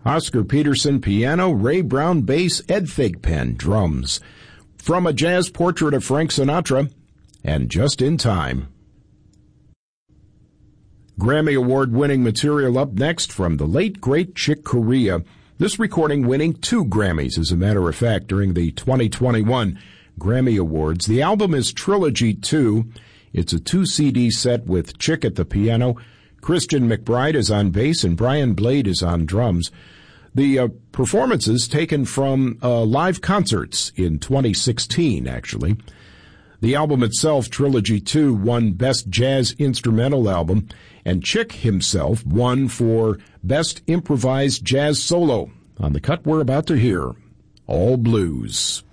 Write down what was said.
Oscar Peterson, piano. Ray Brown, bass. Ed Thigpen, drums. From a jazz portrait of Frank Sinatra, and Just in Time. Grammy Award-winning material up next from the late, great Chick Corea. This recording winning 2 Grammys, as a matter of fact, during the 2021 Grammy Awards. The album is Trilogy 2. It's a 2-CD set with Chick at the piano. Christian McBride is on bass, and Brian Blade is on drums. The performances taken from live concerts in 2016, actually. The album itself, Trilogy 2, won Best Jazz Instrumental Album, and Chick himself won for Best Improvised Jazz Solo. On the cut we're about to hear, All Blues.